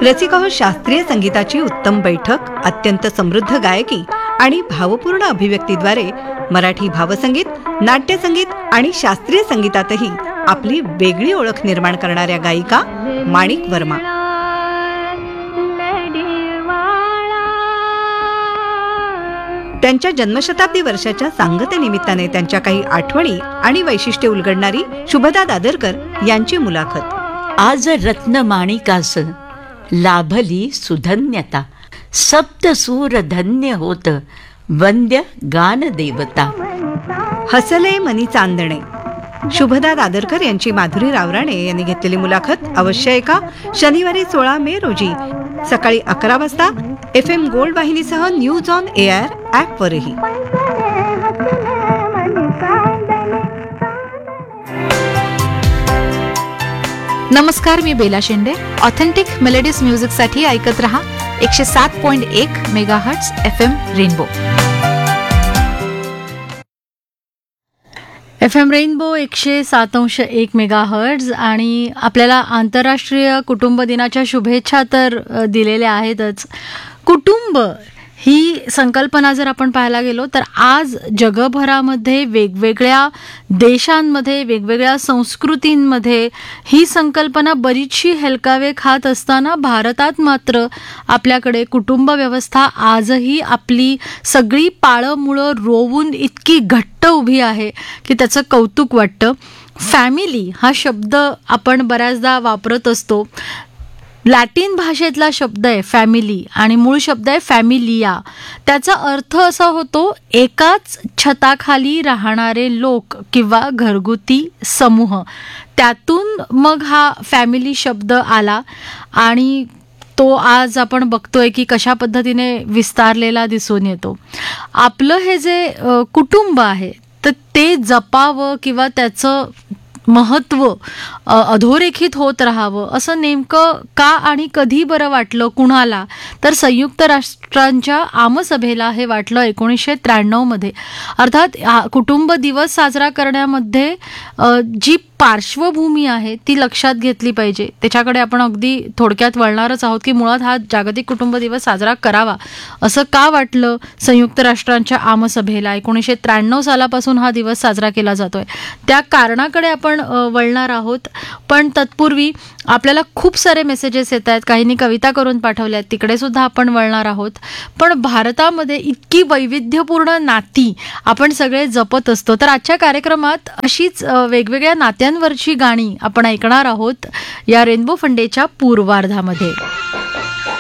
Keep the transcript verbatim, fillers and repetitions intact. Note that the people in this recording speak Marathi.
रसिकाहो, शास्त्रीय संगीताची उत्तम बैठक, अत्यंत समृद्ध गायकी आणि भावपूर्ण अभिव्यक्तीद्वारे मराठी भावसंगीत, नाट्यसंगीत आणि शास्त्रीय संगीतातही आपली वेगळी ओळख निर्माण करणाऱ्या गायिका माणिक वर्मा. त्यांच्या जन्मशताब्दी वर्षाच्या सांगतेनिमित्ताने त्यांच्या काही आठवणी आणि वैशिष्ट्ये उलगडणारी शुभदा दादरकर यांची मुलाखत. आज रत्नमाणिकास लाभली सुधन्यता, सप्तसूर धन्य होत वंद्य गान देवता. हसले मनी चांदणे. शुभदा दादरकर यांची माधुरी रावराणे यांनी घेतलेली मुलाखत अवश्य ऐका. शनिवारी सोळा मे रोजी सकाळी अकरा वाजता F M gold वाहिनीसह news on air ॲपवरही. नमस्कार, मी बेला शेंडे. ऑथेंटिक मेलोडीज म्युझिकसाठी ऐकत रहा एकशे सात पॉईंट एक megahertz F M rainbow. F M rainbow एकशे सात अंश एक मेगाहर्ट्झ. आणि आपल्याला आंतरराष्ट्रीय कुटुंब दिनाच्या शुभेच्छा तर दिलेल्या आहेतच. कुटुंब ही संकल्पना जर आपण पाहायला गेलो तर आज जगभरामध्ये वेगवेगळ्या देशांमध्ये, वेगवेगळ्या संस्कृतींमध्ये ही संकल्पना बरीचशी हेलकावे खात असताना भारतात मात्र आपल्याकडे कुटुंब व्यवस्था आजही आपली सगळी पाळंमुळं रोवून इतकी घट्ट उभी आहे की त्याचं कौतुक वाटतं. फॅमिली हा शब्द आपण बऱ्याचदा वापरत असतो. लॅटिन भाषेतला शब्द आहे फॅमिली आणि मूळ शब्द आहे फॅमिलिया. त्याचा अर्थ असा होतो एकाच छताखाली राहणारे लोक किंवा घरगुती समूह. त्यातून मग हा फॅमिली शब्द आला आणि तो आज आपण बघतोय की कशा पद्धतीने विस्तारलेला दिसून येतो. आपलं हे जे कुटुंब आहे तर ते जपावं किंवा त्याचं महत्त्व अधोरेखित होत राहावं असं नेमकं का आणि कधी बरं वाटलं कुणाला? तर संयुक्त राष्ट्रांच्या आमसभेला हे वाटलं एकोणीसशे त्र्याण्णवमध्ये. अर्थात कुटुंब दिवस साजरा करण्यामध्ये जी पार्श्वभूमी आहे ती लक्षात घेतली पाहिजे. त्याच्याकडे आपण अगदी थोडक्यात वळणारच आहोत की मुळात हा जागतिक कुटुंब दिवस साजरा करावा असं का वाटलं संयुक्त राष्ट्रांच्या आमसभेला. एकोणीसशे त्र्याण्णव सालापासून हा दिवस साजरा केला जातोय. त्या कारणाकडे आपण वळणार आहोत. पण तत्पूर्वी आपल्याला खूप सारे मेसेजेस येत आहेत, काहींनी कविता करून पाठवल्या आहेत, तिकडे सुद्धा आपण वळणार आहोत. पण भारतामध्ये इतकी वैविध्यपूर्ण नाती आपण सगळे जपत असतो, तर आजच्या कार्यक्रमात अशीच वेगवेगळ्या नात्यांवरची गाणी आपण ऐकणार आहोत या रेनबो फंडेच्या पूर्वार्धामध्ये.